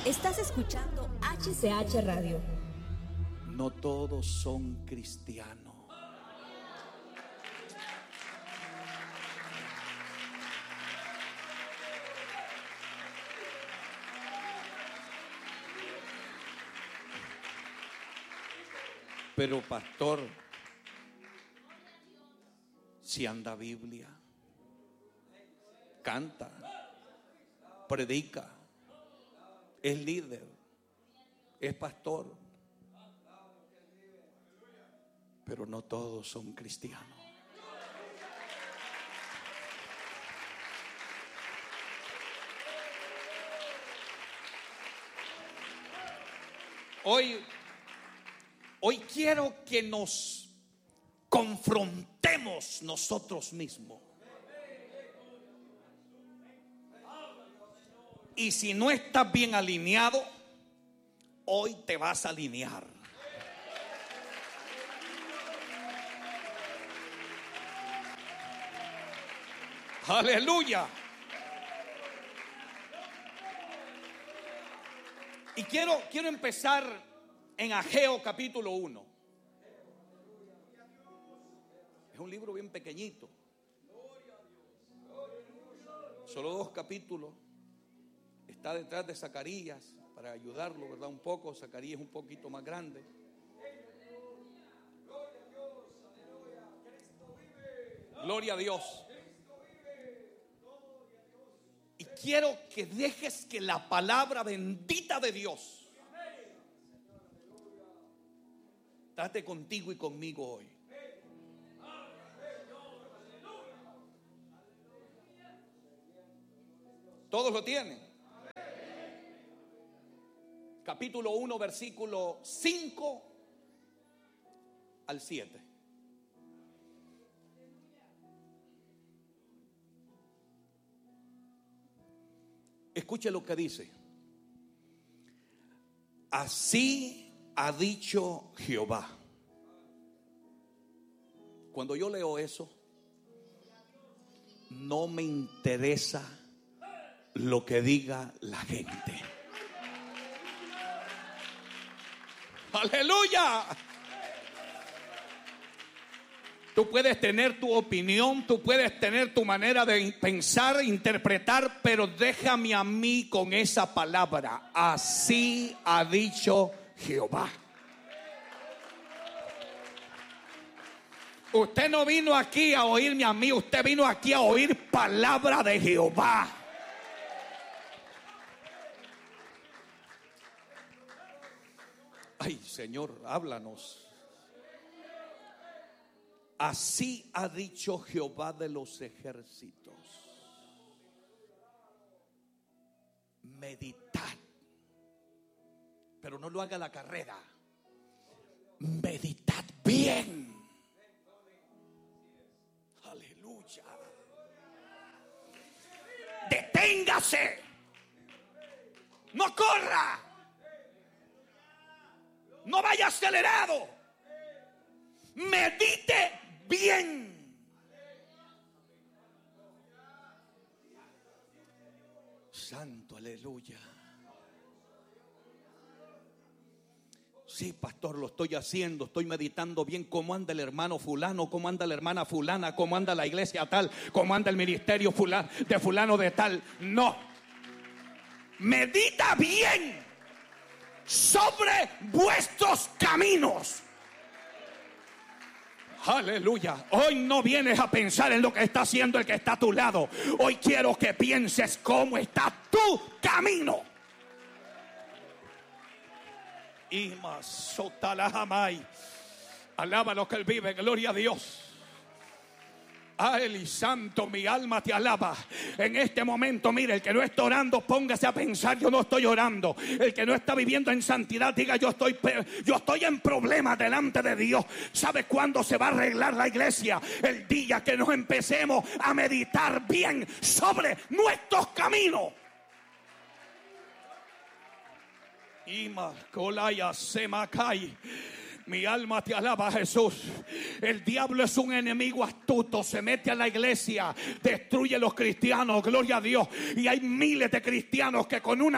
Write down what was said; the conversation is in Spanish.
Estás escuchando HCH Radio. No todos son cristianos. Pero pastor, si anda Biblia, canta, predica, es líder, es pastor, pero no todos son cristianos. Hoy quiero que nos confrontemos nosotros mismos. Y si no estás bien alineado, hoy te vas a alinear. Aleluya. Y quiero empezar en Ageo capítulo 1. Es un libro bien pequeñito, solo 2 capítulos. Está detrás de Zacarías para ayudarlo, ¿verdad? Un poco. Zacarías es un poquito más grande. Gloria a Dios. Y quiero que dejes que la palabra bendita de Dios trate contigo y conmigo hoy. ¿Todos lo tienen? Capítulo 1, versículo 5 al 7. Escuche lo que dice. Así ha dicho Jehová. Cuando yo leo eso, no me interesa lo que diga la gente. Aleluya. Tú puedes tener tu opinión, tú puedes tener tu manera de pensar, interpretar, pero déjame a mí con esa palabra. Así ha dicho Jehová. Usted no vino aquí a oírme a mí, usted vino aquí a oír palabra de Jehová. Ay, Señor, háblanos. Así ha dicho Jehová de los ejércitos. Meditad, pero no lo haga la carrera. Meditad bien. Aleluya. Deténgase. No corra. No vaya acelerado. Medite bien. Santo, aleluya. Sí, pastor, lo estoy haciendo. Estoy meditando bien cómo anda el hermano fulano, cómo anda la hermana fulana, cómo anda la iglesia tal, cómo anda el ministerio fulano de tal. No. Medita bien sobre vuestros caminos. Aleluya. Hoy no vienes a pensar en lo que está haciendo el que está a tu lado. Hoy quiero que pienses cómo está tu camino. Y más alaba lo que él vive. Gloria a Dios. Ay, santo, mi alma te alaba. En este momento, mire, el que no está orando, póngase a pensar: yo no estoy orando. El que no está viviendo en santidad, diga: yo estoy en problemas delante de Dios. ¿Sabe cuándo se va a arreglar la iglesia? El día que nos empecemos a meditar bien sobre nuestros caminos. Y más colaya se macay. Mi alma te alaba, Jesús. El diablo es un enemigo astuto. Se mete a la iglesia, destruye a los cristianos. Gloria a Dios. Y hay miles de cristianos que con una